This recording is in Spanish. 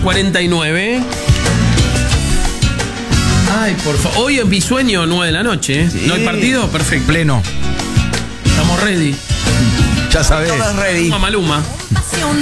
49. Ay, por favor. Hoy es Bisueño, 9 de la noche. ¿Eh? Sí. ¿No hay partido? Perfecto. Pleno. Estamos ready. Ya sabés. Todos ready. Maluma.